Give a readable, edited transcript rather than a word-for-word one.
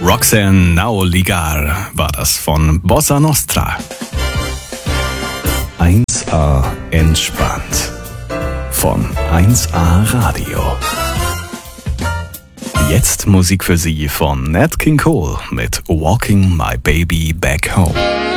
Roxanne Naoligar war das von Bossa Nostra. 1A entspannt von 1A Radio. Jetzt Musik für Sie von Nat King Cole mit Walking My Baby Back Home.